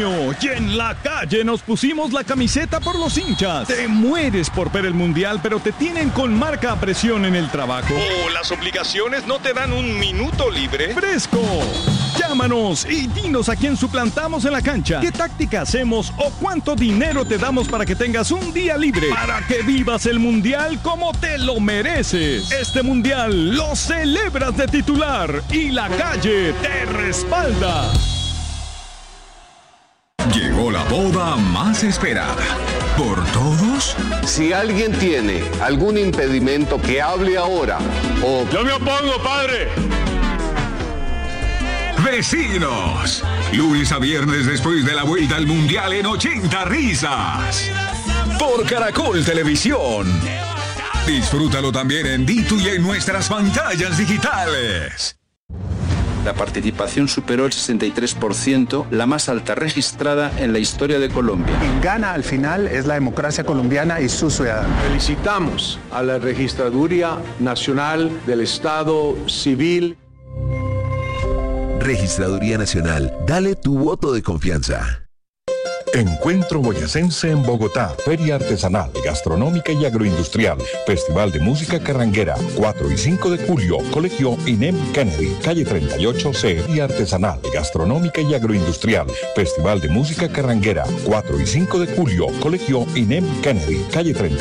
junio y en la calle nos pusimos la camiseta por los hinchas. Te mueres por ver el mundial, pero te tienen con marca a presión en el trabajo. ¿O las obligaciones no te dan un minuto libre? ¡Fresco! Llámanos y dinos a quién suplantamos en la cancha, qué táctica hacemos o cuánto dinero te damos para que tengas un día libre, para que vivas el mundial como te lo mereces. Este mundial lo celebras de titular y la calle te respalda. Llegó la boda más esperada. ¿Por todos? Si alguien tiene algún impedimento, que hable ahora. O... ¡Yo me opongo, padre! Vecinos, lunes a viernes después de la vuelta al mundial en 80 risas. Por Caracol Televisión. Disfrútalo también en Ditu y en nuestras pantallas digitales. La participación superó el 63%, la más alta registrada en la historia de Colombia. Quien gana al final es la democracia colombiana y sus ciudadanos. Felicitamos a la Registraduría Nacional del Estado Civil. Registraduría Nacional, dale tu voto de confianza. Encuentro Boyacense en Bogotá, Feria Artesanal, Gastronómica y Agroindustrial, Festival de Música Carranguera, 4 y 5 de julio, Colegio INEM Kennedy, calle 38C, Feria Artesanal, Gastronómica y Agroindustrial, Festival de Música Carranguera, 4 y 5 de julio, Colegio INEM Kennedy, calle 38C.